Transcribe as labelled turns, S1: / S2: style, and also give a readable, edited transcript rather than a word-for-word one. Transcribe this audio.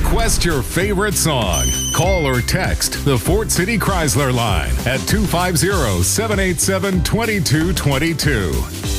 S1: Request your favorite song. Call or text the Fort City Chrysler line at 250-787-2222.